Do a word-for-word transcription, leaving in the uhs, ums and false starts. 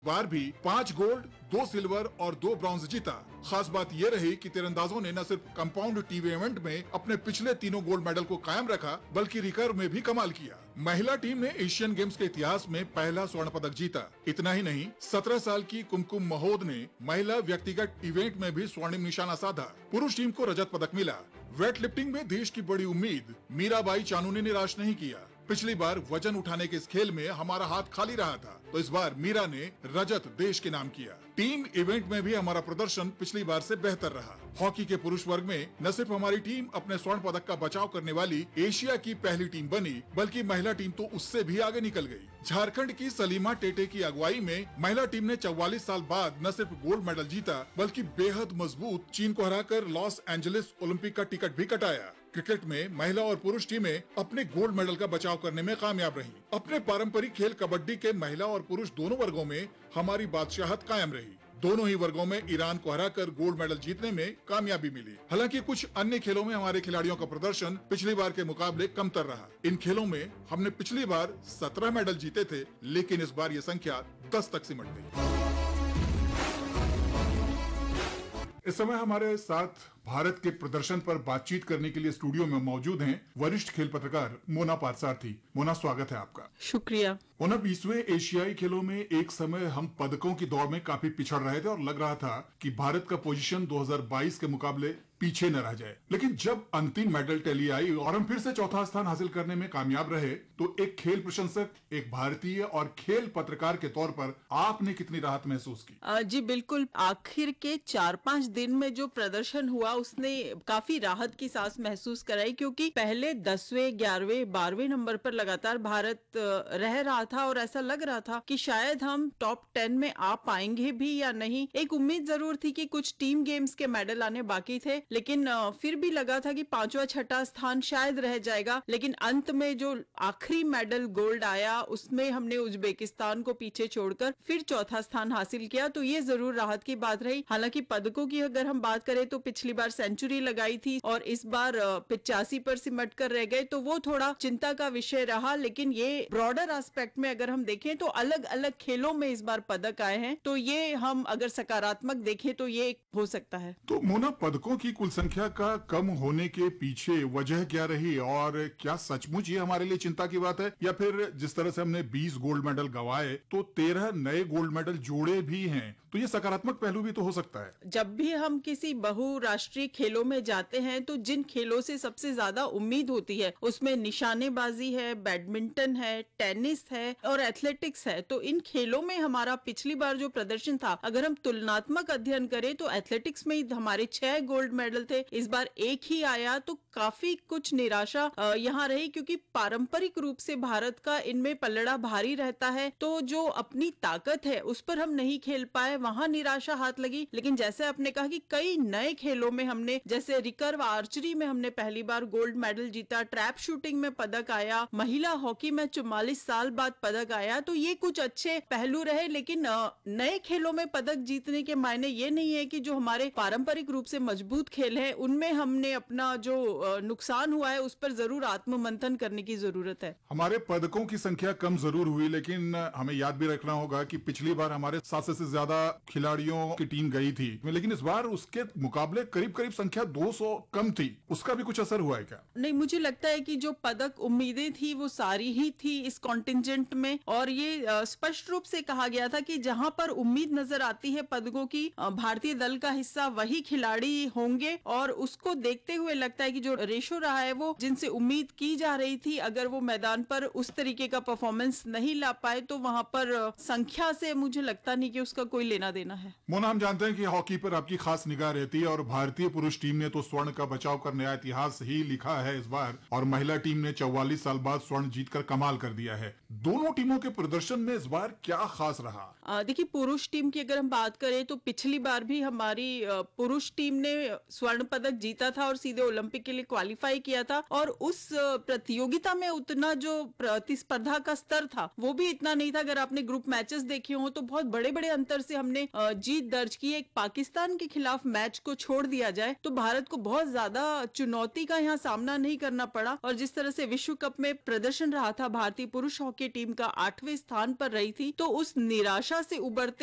बार भी पांच गोल्ड, दो सिल्वर और दो ब्रॉन्ज जीता। खास बात ये रही कि तीरंदाजों ने न सिर्फ कंपाउंड टीवी इवेंट में अपने पिछले तीनों गोल्ड मेडल को कायम रखा, बल्कि रिकर्व में भी कमाल किया। महिला टीम ने एशियन गेम्स के इतिहास में पहला स्वर्ण पदक जीता। इतना ही नहीं, सत्रह साल की कुमकुम महोद ने महिला व्यक्तिगत इवेंट में भी स्वर्णिम निशाना साधा। पुरुष टीम को रजत पदक मिला। वेट लिफ्टिंग में देश की बड़ी उम्मीद मीराबाई चानू ने निराश नहीं किया। पिछली बार वजन उठाने के इस खेल में हमारा हाथ खाली रहा था, तो इस बार मीरा ने रजत देश के नाम किया। टीम इवेंट में भी हमारा प्रदर्शन पिछली बार से बेहतर रहा। हॉकी के पुरुष वर्ग में न सिर्फ हमारी टीम अपने स्वर्ण पदक का बचाव करने वाली एशिया की पहली टीम बनी, बल्कि महिला टीम तो उससे भी आगे निकल गई। झारखंड की सलीमा टेटे की अगुवाई में महिला टीम ने चौवालीस साल बाद न सिर्फ गोल्ड मेडल जीता, बल्कि बेहद मजबूत चीन को हराकर लॉस एंजलिस ओलंपिक का टिकट भी कटाया। क्रिकेट में महिला और पुरुष टीमें अपने गोल्ड मेडल का बचाव करने में कामयाब रही। अपने पारंपरिक खेल कबड्डी के महिला और पुरुष दोनों वर्गों में हमारी बादशाहत कायम रही। दोनों ही वर्गों में ईरान को हराकर गोल्ड मेडल जीतने में कामयाबी मिली। हालांकि कुछ अन्य खेलों में हमारे खिलाड़ियों का प्रदर्शन पिछली बार के मुकाबले कमतर रहा। इन खेलों में हमने पिछली बार सत्रह मेडल जीते थे, लेकिन इस बार ये संख्या दस तक सिमट गई। इस समय हमारे साथ भारत के प्रदर्शन पर बातचीत करने के लिए स्टूडियो में मौजूद हैं वरिष्ठ खेल पत्रकार मोना पार्थसारथी। मोना, स्वागत है आपका। शुक्रिया। मोना, बीसवें एशियाई खेलों में एक समय हम पदकों की दौड़ में काफी पिछड़ रहे थे और लग रहा था कि भारत का पोजीशन दो हज़ार बाईस के मुकाबले पीछे न रह जाए। लेकिन जब अंतिम मेडल टैली आई और हम फिर से चौथा स्थान हासिल करने में कामयाब रहे, तो एक खेल प्रशंसक, एक भारतीय और खेल पत्रकार के तौर पर आपने कितनी राहत महसूस की? आ, जी बिल्कुल। आखिर के चार पांच दिन में जो प्रदर्शन हुआ उसने काफी राहत की सांस महसूस कराई, क्योंकि पहले दसवें, ग्यारहवें, बारहवें नंबर पर लगातार भारत रह रहा था और ऐसा लग रहा था कि शायद हम टॉप टेन में आ पाएंगे भी या नहीं। एक उम्मीद जरूर थी कि कुछ टीम गेम्स के मेडल आने बाकी थे, लेकिन फिर भी लगा था कि पांचवा छठा स्थान शायद रह जाएगा। लेकिन अंत में जो आखिरी मेडल गोल्ड आया, उसमें हमने उज्बेकिस्तान को पीछे छोड़कर फिर चौथा स्थान हासिल किया, तो ये जरूर राहत की बात रही। हालांकि पदकों की अगर हम बात करें तो पिछली बार सेंचुरी लगाई थी और इस बार पिचासी पर सिमट कर रह गए, तो वो थोड़ा चिंता का विषय रहा। लेकिन ये ब्रॉडर एस्पेक्ट में अगर हम देखें तो अलग अलग खेलों में इस बार पदक आए हैं, तो ये हम अगर सकारात्मक देखें तो ये हो सकता है। तो मोना, पदकों की कुल संख्या का कम होने के पीछे वजह क्या रही और क्या सचमुच ये हमारे लिए चिंता की बात है, या फिर जिस तरह से हमने बीस गोल्ड मेडल गंवाए तो तेरह नए गोल्ड मेडल जोड़े भी हैं, तो ये सकारात्मक पहलू भी तो हो सकता है। जब भी हम किसी बहुराष्ट्रीय खेलों में जाते हैं तो जिन खेलों से सबसे ज्यादा उम्मीद होती है उसमें निशानेबाजी है, बैडमिंटन है, टेनिस है और एथलेटिक्स है। तो इन खेलों में हमारा पिछली बार जो प्रदर्शन था, अगर हम तुलनात्मक अध्ययन करें तो एथलेटिक्स में हमारे छह गोल्ड मेडल थे, इस बार एक ही आया, तो काफी कुछ निराशा यहाँ रही, क्योंकि पारंपरिक रूप से भारत का इनमें पलड़ा भारी रहता है। तो जो अपनी ताकत है उस पर हम नहीं खेल पाए, वहां निराशा हाथ लगी। लेकिन जैसे आपने कहा कि कई नए खेलों में हमने, जैसे रिकर्व आर्चरी में हमने पहली बार गोल्ड मेडल जीता, ट्रैप शूटिंग में पदक आया, महिला हॉकी में चौवालीस साल बाद पदक आया, तो ये कुछ अच्छे पहलू रहे। लेकिन नए खेलों में पदक जीतने के मायने ये नहीं है कि जो हमारे पारंपरिक रूप से मजबूत खेल है उनमें हमने अपना जो नुकसान हुआ है उस पर जरूर आत्ममंथन करने की जरूरत है। हमारे पदकों की संख्या कम जरूर हुई, लेकिन हमें याद भी रखना होगा कि पिछली बार हमारे सात सौ से ज्यादा खिलाड़ियों की टीम गई थी, लेकिन इस बार उसके मुकाबले करीब करीब संख्या दो सौ कम थी। उसका भी कुछ असर हुआ है क्या? नहीं, मुझे लगता है कि जो पदक उम्मीदें थी वो सारी ही थी इस कॉन्टिंजेंट में, और ये स्पष्ट रूप से कहा गया था कि जहां पर उम्मीद नजर आती है पदकों की, भारतीय दल का हिस्सा वही खिलाड़ी होंगे। और उसको देखते हुए लगता है कि जो रेशो रहा है वो जिनसे उम्मीद की जा रही थी, अगर वो मैदान पर उस तरीके का परफॉर्मेंस नहीं ला पाए तो वहां पर संख्या से मुझे लगता नहीं कि उसका कोई लेना देना है। मोना, हम जानते हैं कि हॉकी पर आपकी खास निगाह रहती है और भारतीय पुरुष टीम ने तो स्वर्ण का बचाव कर नया इतिहास ही लिखा है इस बार, और महिला टीम ने चौवालीस साल बाद स्वर्ण जीतकर कमाल कर दिया है। दोनों टीमों के प्रदर्शन में इस बार क्या खास रहा? देखिए, पुरुष टीम की अगर हम बात करें तो पिछली बार भी हमारी पुरुष टीम ने स्वर्ण पदक जीता था और सीधे ओलंपिक के लिए क्वालिफाई किया था, और उस प्रतियोगिता में उतना जो प्रतिस्पर्धा का स्तर था वो भी इतना नहीं था। अगर आपने ग्रुप मैचेस देखे हो तो बहुत बड़े बड़े अंतर से हमने जीत दर्ज की। एक पाकिस्तान के खिलाफ मैच को छोड़ दिया जाए तो भारत को बहुत ज्यादा चुनौती का यहाँ सामना नहीं करना पड़ा, और जिस तरह से विश्व कप में प्रदर्शन रहा था भारतीय पुरुष हॉकी हॉकी टीम का आठवें स्थान पर रही थी, तो उस निराशा से उबरते